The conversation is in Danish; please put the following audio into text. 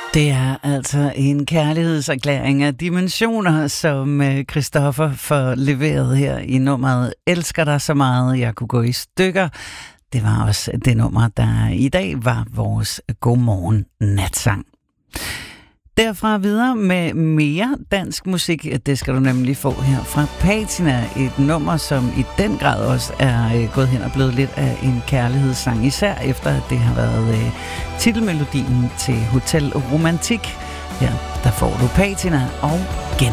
Det er altså en kærlighedserklæring af dimensioner, som Christoffer får leveret her i nummeret Elsker dig så meget, jeg kunne gå i stykker. Det var også det nummer, der i dag var vores Godmorgen Natsang. Derfra videre med mere dansk musik. Det skal du nemlig få her fra Patina. Et nummer, som i den grad også er gået hen og blevet lidt af en kærlighedssang. Især efter, at det har været titelmelodien til Hotel Romantik. Her der får du Patina og